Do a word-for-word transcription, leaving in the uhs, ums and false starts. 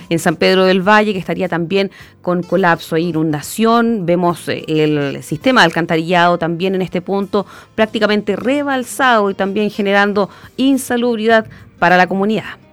en San Pedro del Valle, que estaría también con colapso e inundación. Vemos eh, el sistema de alcantarillado también en este punto prácticamente rebalsado y también generando insalubridad para la comunidad.